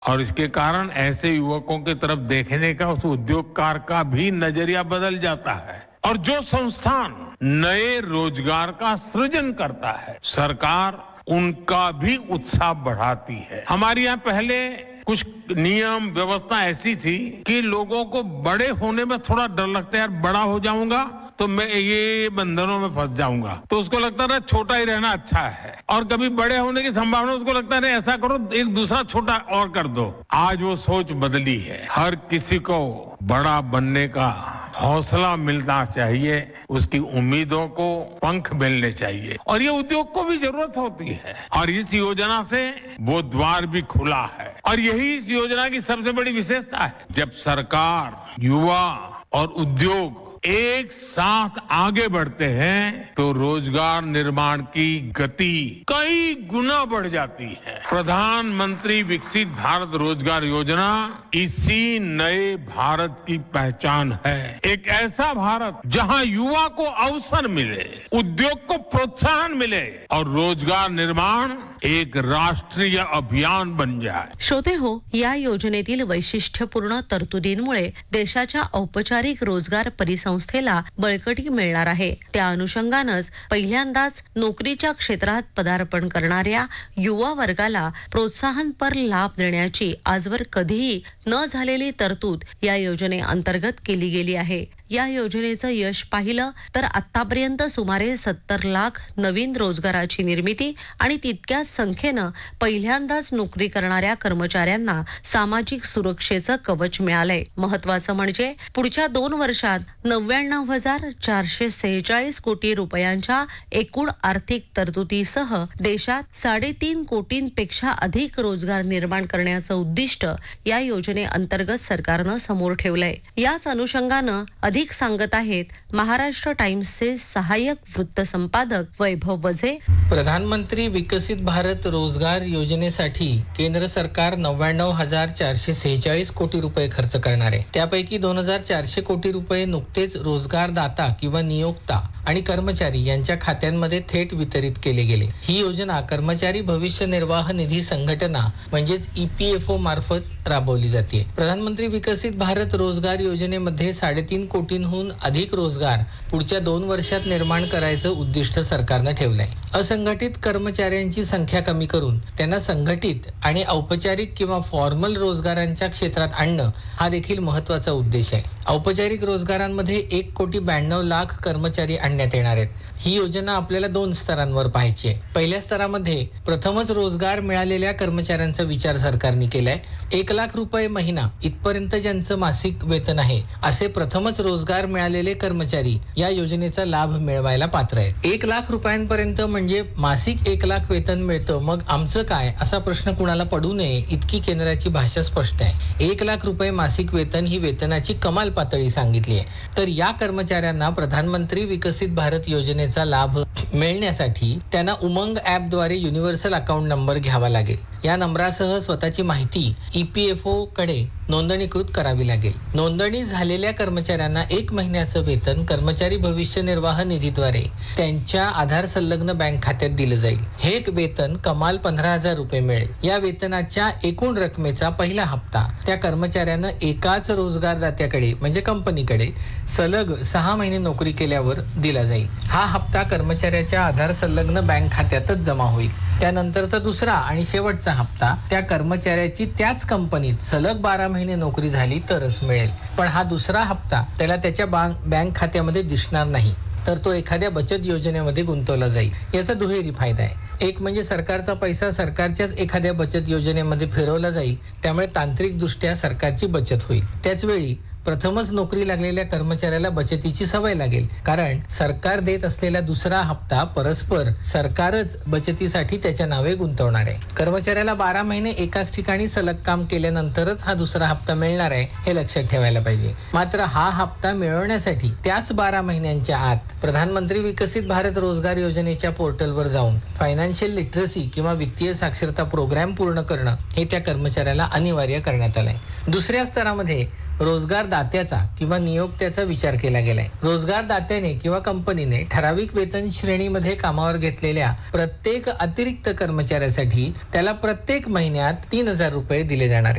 और इसके कारण ऐसे युवकों की तरफ देखने का, उस उद्योगकार का भी नजरिया बदल जाता है। और जो संस्थान नए रोजगार का सृजन करता है, सरकार उनका भी उत्साह बढ़ाती है। हमारे यहाँ पहले कुछ नियम व्यवस्था ऐसी थी कि लोगों को बड़े होने में थोड़ा डर लगता है, यार बड़ा हो जाऊंगा तो मैं ये बंधनों में फंस जाऊंगा, तो उसको लगता है छोटा ही रहना अच्छा है। और कभी बड़े होने की संभावना, उसको लगता है ऐसा करो एक दूसरा छोटा और कर दो। आज वो सोच बदली है। हर किसी को बड़ा बनने का हौसला मिलना चाहिए, उसकी उम्मीदों को पंख मिलने चाहिए, और ये उद्योग को भी जरूरत होती है। और इस योजना से वो द्वार भी खुला है, और यही इस योजना की सबसे बड़ी विशेषता है। जब सरकार, युवा और उद्योग एक साथ आगे बढ़ते हैं तो रोजगार निर्माण की गति कई गुना बढ़ जाती है। प्रधानमंत्री विकसित भारत रोजगार योजना इसी नए भारत की पहचान है। एक ऐसा भारत जहां युवा को अवसर मिले, उद्योग को प्रोत्साहन मिले और रोजगार निर्माण एक राष्ट्रीय अभियान बन जाए। श्रोते हो, या योजनेतील वैशिष्ट्यपूर्ण तरतुदींमुळे देशाच्या औपचारिक रोजगार परिसंस्थेला बळकटी मिळणार आहे. त्या अनुषंगानंच पहिल्यांदाच नोकरीच्या क्षेत्रात पदार्पण करणाऱ्या युवा वर्गाला प्रोत्साहनपर लाभ देण्याची आजवर कधीही न झालेली तरतूद या योजनेअंतर्गत केली गेली आहे. या योजनेचं यश पाहिलं तर आतापर्यंत सुमारे 70 लाख नवीन रोजगाराची निर्मिती आणि तितक्याच संख्येनं पहिल्यांदाच नोकरी करणाऱ्या कर्मचाऱ्यांना सामाजिक सुरक्षेचं कवच मिळालंय. महत्वाचं म्हणजे पुढच्या 2 वर्षात 99,446 कोटी रुपयांच्या एकूण आर्थिक तरतुदीसह देशात 3.5 कोटींपेक्षा अधिक रोजगार निर्माण करण्याचं उद्दिष्ट या योजनेअंतर्गत सरकारनं समोर ठेवलंय. याच अनुषंगानं अधिक सांगत आहेत महाराष्ट्र टाइम्सचे सहाय्यक वृत्त संपादक वैभव वझे. प्रधानमंत्री विकसित भारत रोजगार योजनेसाठी केंद्र सरकार 99,446 कोटी रुपये खर्च करणार आहे. त्यापैकी 2,400 कोटी रुपये नुकतेच रोजगारदाता किंवा नियोक्ता आणि कर्मचारी यांच्या खात्यांमध्ये थेट वितरित केले गेले. ही योजना कर्मचारी भविष्य निर्वाह निधी संघटना म्हणजेच EPFO मार्फत राबवली जाते. प्रधानमंत्री विकसित भारत रोजगार योजनेमध्ये 3.5 कोटींहून अधिक रोजगार पुढच्या 2 वर्षात निर्माण करायचं उद्दिष्ट सरकारनं ठेवलंय. असंघटित कर्मचाऱ्यांची संख्या कमी करून त्यांना संघटित आणि औपचारिक किंवा फॉर्मल रोजगारांच्या क्षेत्रात आणणं हा देखील महत्त्वाचा उद्देश आहे. औपचारिक रोजगारांमध्ये 1,92,00,000 कर्मचारी आणण्यात येणार आहेत. ही योजना आपल्याला 2 स्तरांवर पाहायची आहे. पहिल्या स्तरामध्ये प्रथमच रोजगार मिळालेल्या कर्मचाऱ्यांचा विचार सरकारने केलाय. 1 लाख रुपये महिना इथपर्यंत ज्यांचं मासिक वेतन आहे असे प्रथमच रोजगार मिळालेले कर्मचारी या योजनेचा लाभ मिळवायला पात्र आहेत. 1 लाख रुपयांपर्यंत म्हणजे मासिक 1 लाख वेतन मिळतं, मग आमचं काय असा प्रश्न कुणाला पडू नये इतकी केंद्राची भाषा स्पष्ट आहे. 1 लाख रुपये मासिक वेतन ही वेतनाची कमाल पातळी सांगितली आहे. तर या कर्मचाऱ्यांना प्रधानमंत्री विकसित भारत योजनेचा लाभ मिळण्यासाठी त्यांना उमंग ॲपद्वारे युनिव्हर्सल अकाउंट नंबर घ्यावा लागेल. या नंबरासह स्वतःची माहिती EPFO कडे नोंदणीकृत करावी लागेल. नोंदणी झालेल्या कर्मचाऱ्यांना 1 महिन्याचं वेतन कर्मचारी भविष्य निर्वाह निधीद्वारे त्यांच्या आधार संलग्न बँक खात्यात दिलं जाईल. हे वेतन कमाल 15,000 रुपये मिळेल. या वेतनाच्या एकूण रकमेचा पहिला हप्ता त्या कर्मचाऱ्यानं एकाच रोजगारदात्याकडे म्हणजे कंपनीकडे सलग 6 महिने नोकरी केल्यावर दिला जाईल. हा हप्ता कर्मचाऱ्याच्या आधार संलग्न बँक खात्यातच जमा होईल. त्यानंतरचा दुसरा आणि शेवटचा हप्ता त्या कर्मचाऱ्याची त्याच कंपनीत सलग 12 महिने नोकरी झाली तरच मिळेल. पण हा दुसरा हप्ता त्याला त्याच्या बँक खात्यामध्ये दिसणार नाही, तर तो एखाद्या बचत योजनेमध्ये गुंतवला जाईल. याचा दुहेरी फायदा आहे. एक म्हणजे सरकारचा पैसा सरकारच्याच एखाद्या बचत योजनेमध्ये फिरवला जाईल, त्यामुळे तांत्रिकदृष्ट्या सरकारची बचत होईल. त्याचवेळी प्रथमच नोकरी लागलेल्या कर्मचाऱ्याला बचतीची सवय लागेल, कारण सरकार देत असलेला दुसरा हप्ता परस्पर सरकारच बचतीसाठी त्याच्या नावे गुंतवणार आहे. कर्मचाऱ्याला 12 महिने एकाच ठिकाणी सलग काम केल्यानंतरच हा दुसरा हप्ता मिळणार आहे हे लक्षात ठेवायला पाहिजे. मात्र हा हप्ता मिळवण्यासाठी त्याच 12 महिन्यांच्या आत प्रधानमंत्री विकसित भारत रोजगार योजनेच्या पोर्टलवर जाऊन फायनान्शियल लिटरसी किंवा वित्तीय साक्षरता प्रोग्राम पूर्ण करणं हे त्या कर्मचाऱ्याला अनिवार्य करण्यात आलंय. दुसऱ्या स्तरामध्ये रोजगारदात्याचा किंवा नियोक्त्याचा विचार केला गेलाय. रोजगारदात्याने किंवा कंपनीने ठराविक वेतन श्रेणीमध्ये कामावर घेतलेल्या प्रत्येक अतिरिक्त कर्मचाऱ्यासाठी त्याला प्रत्येक महिन्यात 3,000 रुपये दिले जाणार आहेत.